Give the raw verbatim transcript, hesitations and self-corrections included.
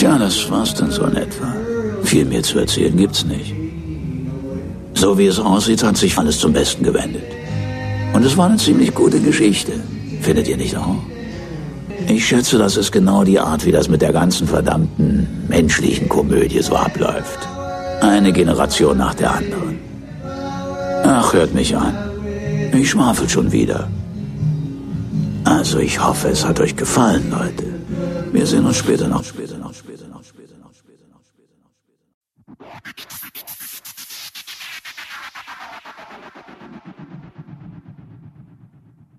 Tja, das war's dann so in etwa. Viel mehr zu erzählen gibt's nicht. So wie es aussieht, hat sich alles zum Besten gewendet. Und es war eine ziemlich gute Geschichte. Findet ihr nicht auch? Ich schätze, das ist genau die Art, wie das mit der ganzen verdammten menschlichen Komödie so abläuft. Eine Generation nach der anderen. Ach, hört mich an. Ich schwafel schon wieder. Also ich hoffe, es hat euch gefallen, Leute. Wir sehen uns später noch, später noch, später noch, später noch, später noch, später noch, später noch.